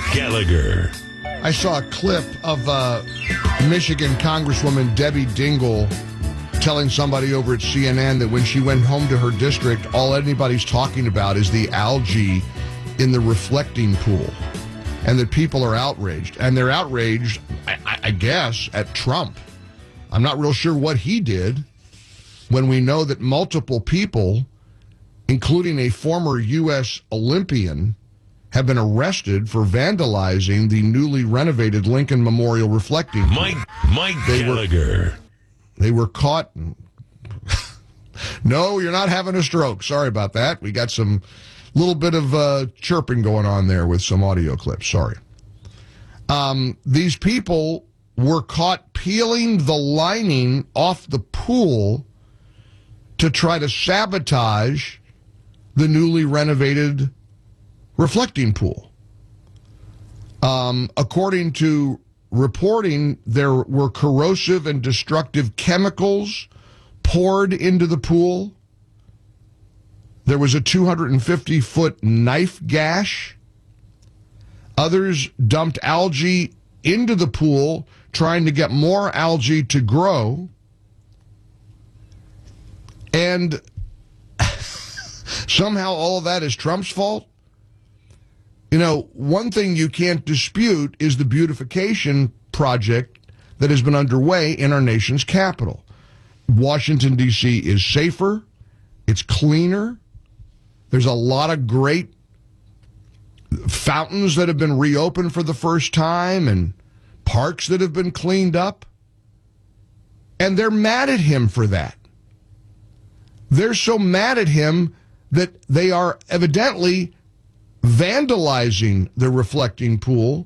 Gallagher. I saw a clip of Michigan Congresswoman Debbie Dingell telling somebody over at CNN that when she went home to her district, all anybody's talking about is the algae in the reflecting pool, and that people are outraged. And they're outraged, I guess, at Trump. I'm not real sure what he did when we know that multiple people, including a former U.S. Olympian, have been arrested for vandalizing the newly renovated Lincoln Memorial reflecting pool. Mike Gallagher. They were caught. No, you're not having a stroke. Sorry about that. We got some little bit of chirping going on there with some audio clips. Sorry. These people were caught peeling the lining off the pool to try to sabotage the newly renovated reflecting pool. According to reporting, there were corrosive and destructive chemicals poured into the pool. There was a 250-foot knife gash. Others dumped algae into the pool, trying to get more algae to grow. And somehow all of that is Trump's fault. You know, one thing you can't dispute is the beautification project that has been underway in our nation's capital. Washington, D.C. is safer. It's cleaner. There's a lot of great fountains that have been reopened for the first time and parks that have been cleaned up. And they're mad at him for that. They're so mad at him that they are evidently vandalizing the reflecting pool,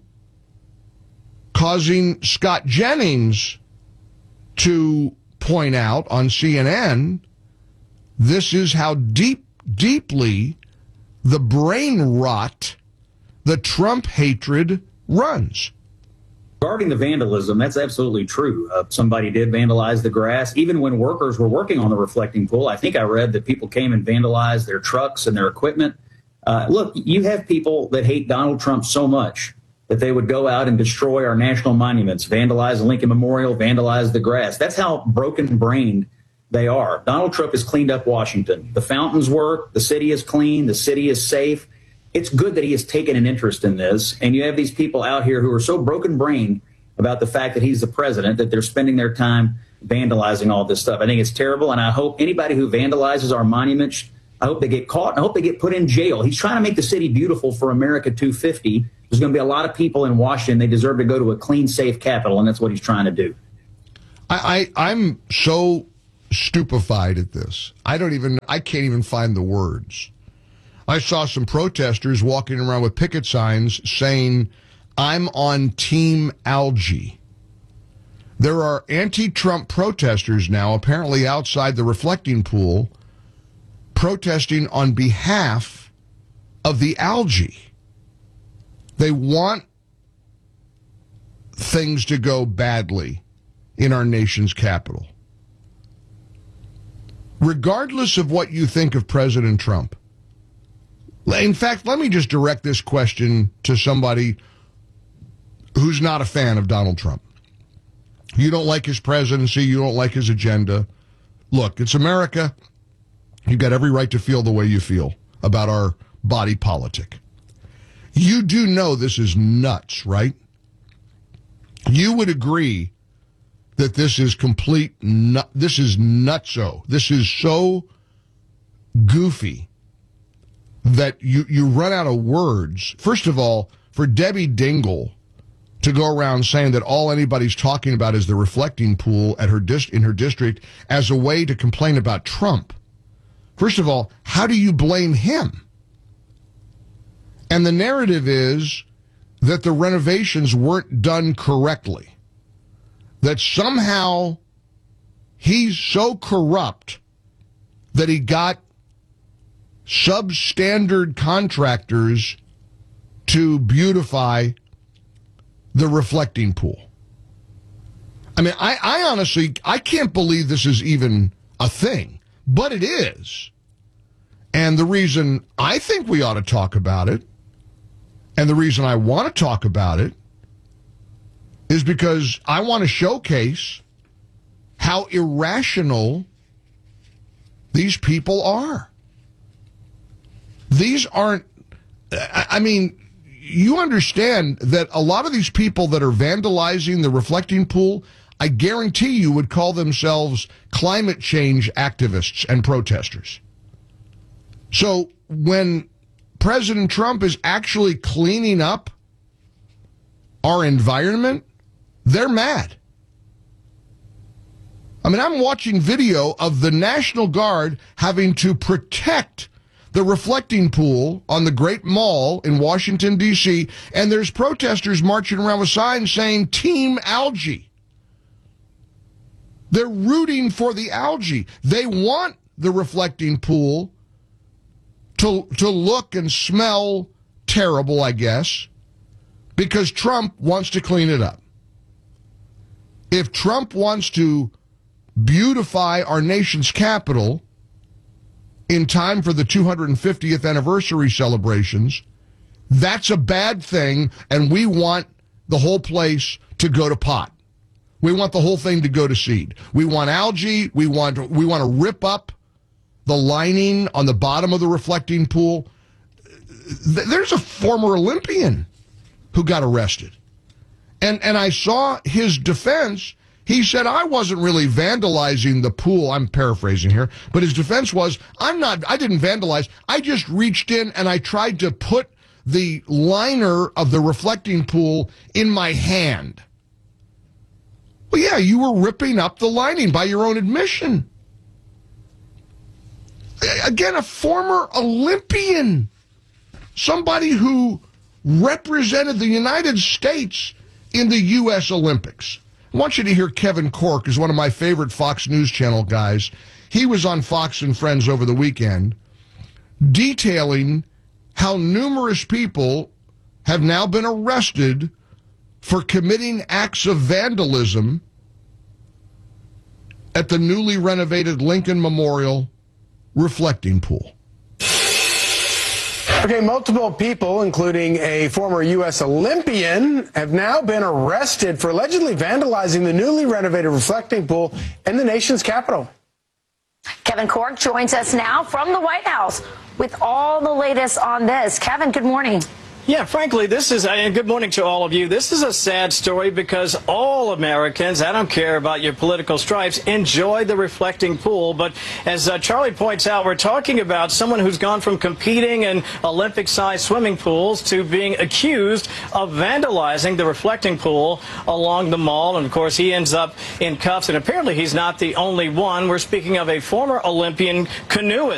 causing Scott Jennings to point out on CNN, this is how deeply the brain rot, the Trump hatred runs. Regarding the vandalism, that's absolutely true. Somebody did vandalize the grass. Even when workers were working on the reflecting pool, I think I read that people came and vandalized their trucks and their equipment. Look, you have people that hate Donald Trump so much that they would go out and destroy our national monuments, vandalize the Lincoln Memorial, vandalize the grass. That's how broken-brained they are. Donald Trump has cleaned up Washington. The fountains work. The city is clean. The city is safe. It's good that he has taken an interest in this. And you have these people out here who are so broken-brained about the fact that he's the president that they're spending their time vandalizing all this stuff. I think it's terrible, and I hope anybody who vandalizes our monuments, I hope they get caught, and I hope they get put in jail. He's trying to make the city beautiful for America 250. There's going to be a lot of people in Washington. They deserve to go to a clean, safe capital, and that's what he's trying to do. I'm so stupefied at this. I can't even find the words. I saw some protesters walking around with picket signs saying, "I'm on Team Algae." There are anti-Trump protesters now, apparently outside the reflecting pool, protesting on behalf of the algae. They want things to go badly in our nation's capital. Regardless of what you think of President Trump, in fact, let me just direct this question to somebody who's not a fan of Donald Trump. You don't like his presidency, you don't like his agenda. Look, it's America. You've got every right to feel the way you feel about our body politic. You do know this is nuts, right? You would agree that this is this is nutso. This is so goofy that you run out of words. First of all, for Debbie Dingell to go around saying that all anybody's talking about is the reflecting pool at in her district as a way to complain about Trump. First of all, how do you blame him? And the narrative is that the renovations weren't done correctly, that somehow he's so corrupt that he got substandard contractors to beautify the reflecting pool. I mean, I honestly, I can't believe this is even a thing, but it is. And the reason I think we ought to talk about it And the reason I want to talk about it is because I want to showcase how irrational these people are. These aren't, I mean, you understand that a lot of these people that are vandalizing the reflecting pool, I guarantee you would call themselves climate change activists and protesters. So when President Trump is actually cleaning up our environment, they're mad. I mean, I'm watching video of the National Guard having to protect the reflecting pool on the Great Mall in Washington, D.C., and there's protesters marching around with signs saying Team Algae. They're rooting for the algae. They want the reflecting pool to look and smell terrible, I guess, because Trump wants to clean it up. If Trump wants to beautify our nation's capital in time for the 250th anniversary celebrations, that's a bad thing, and we want the whole place to go to pot. We want the whole thing to go to seed. We want algae. We want to rip up the lining on the bottom of the reflecting pool. There's a former Olympian who got arrested. And I saw his defense. He said, I wasn't really vandalizing the pool. I'm paraphrasing here. But his defense was, I didn't vandalize. I just reached in and I tried to put the liner of the reflecting pool in my hand. Well, yeah, you were ripping up the lining by your own admission. Again, a former Olympian, somebody who represented the United States in the U.S. Olympics. I want you to hear Kevin Corke, who's one of my favorite Fox News Channel guys. He was on Fox and Friends over the weekend, detailing how numerous people have now been arrested for committing acts of vandalism at the newly renovated Lincoln Memorial reflecting pool. Okay, multiple people, including a former U.S. Olympian, have now been arrested for allegedly vandalizing the newly renovated reflecting pool in the nation's capital. Kevin Corke joins us now from the White House with all the latest on this. Kevin, good morning. Yeah, frankly, this is, and good morning to all of you. This is a sad story because all Americans, I don't care about your political stripes, enjoy the reflecting pool. But as Charlie points out, we're talking about someone who's gone from competing in Olympic-sized swimming pools to being accused of vandalizing the reflecting pool along the mall. And, of course, he ends up in cuffs. And apparently he's not the only one. We're speaking of a former Olympian canoeist.